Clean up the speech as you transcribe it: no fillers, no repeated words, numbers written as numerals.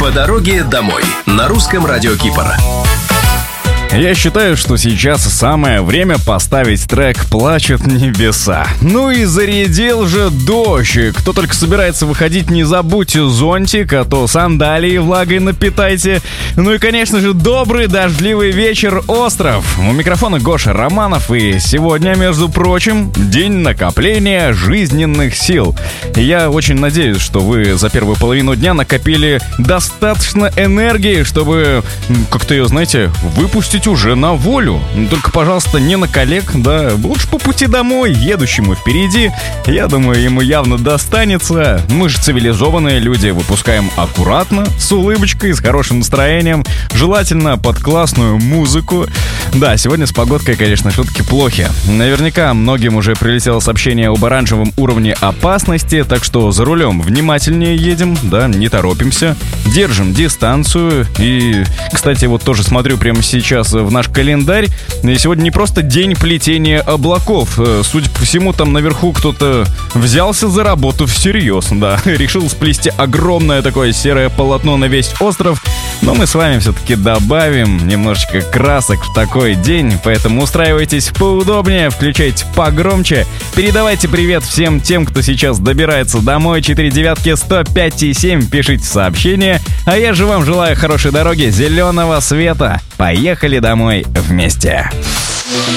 По дороге домой на русском радио Кипр. Я считаю, что сейчас самое время поставить трек «Плачут небеса». Ну и зарядил же дождь. Кто только собирается выходить, не забудьте зонтик, а то сандалии влагой напитайте. Ну и, конечно же, добрый дождливый вечер, остров. У микрофона Гоша Романов, и сегодня, между прочим, день накопления жизненных сил. Я очень надеюсь, что вы за первую половину дня накопили достаточно энергии, чтобы как-то ее, знаете, выпустить уже на волю. Только, пожалуйста, не на коллег, да, лучше по пути домой, едущему впереди. Я думаю, ему явно достанется. Мы же цивилизованные люди, выпускаем аккуратно, с улыбочкой, с хорошим настроением, желательно под классную музыку. Да, сегодня с погодкой, конечно, шутки плохи. Наверняка многим уже прилетело сообщение об оранжевом уровне опасности, так что за рулем внимательнее едем, да, не торопимся, держим дистанцию. И, кстати, вот тоже смотрю прямо сейчас в наш календарь, и сегодня не просто день плетения облаков. Судя по всему, там наверху кто-то взялся за работу всерьез, да, решил сплести огромное такое серое полотно на весь остров. Но мы с вами все-таки добавим немножечко красок в такой день, поэтому устраивайтесь поудобнее, включайте погромче, передавайте привет всем тем, кто сейчас добирается домой. 4-9-105-7, пишите сообщения, а я же вам желаю хорошей дороги, зеленого света. Поехали домой вместе.